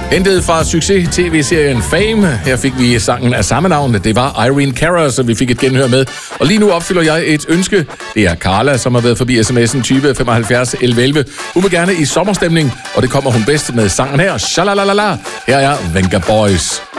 Hentet fra succes-tv-serien Fame. Her fik vi sangen af samme navn. Det var Irene Cara, som vi fik et genhør med. Og lige nu opfylder jeg et ønske. Det er Carla, som har været forbi sms'en 20 75 11 11. Hun vil gerne i sommerstemning, og det kommer hun bedst med sangen her. Shalalala. Her er Venga Boys.